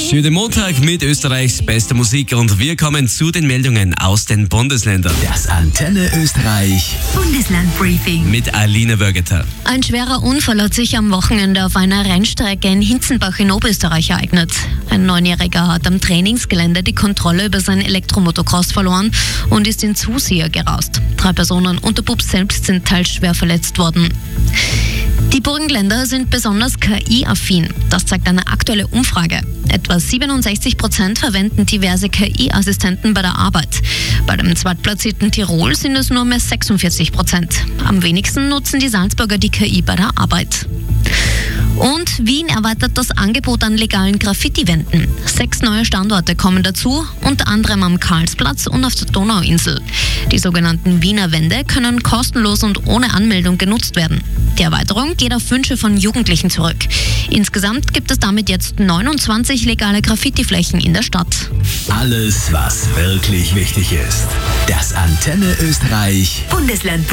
Schönen Montag mit Österreichs bester Musik und wir kommen zu den Meldungen aus den Bundesländern. Das Antenne Österreich Bundeslandbriefing Mit Alina Wörgeter. Ein schwerer Unfall hat sich am Wochenende auf einer Rennstrecke in Hinzenbach in Oberösterreich ereignet. Ein 9-Jähriger hat am Trainingsgelände die Kontrolle über sein Elektromotocross verloren und ist in Zuseher gerast. 3 Personen und der Bub selbst sind teils schwer verletzt worden. Die Burgenländer sind besonders KI-affin. Das zeigt eine aktuelle Umfrage. Etwa 67% verwenden diverse KI-Assistenten bei der Arbeit. Bei dem zweitplatzierten Tirol sind es nur mehr 46%. Am wenigsten nutzen die Salzburger die KI bei der Arbeit. Und Wien erweitert das Angebot an legalen Graffiti-Wänden. 6 neue Standorte kommen dazu, unter anderem am Karlsplatz und auf der Donauinsel. Die sogenannten Wiener Wände können kostenlos und ohne Anmeldung genutzt werden. Die Erweiterung geht auf Wünsche von Jugendlichen zurück. Insgesamt gibt es damit jetzt 29 legale Graffiti-Flächen in der Stadt. Alles, was wirklich wichtig ist. Das Antenne Österreich Bundesland